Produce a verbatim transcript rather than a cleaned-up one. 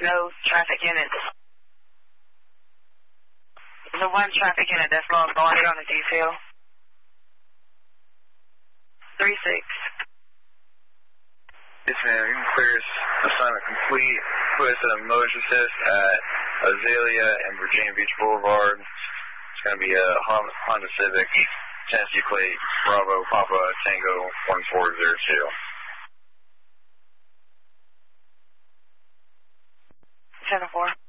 no traffic units. The one traffic unit that's low and going on the detail. three six. Yes, ma'am. You can clear this assignment complete. Put us a motion assist at Azalea and Virginia Beach Boulevard. It's going to be a Honda Civic, Tennessee plate, Bravo, Papa, Tango, one four zero two. ten four.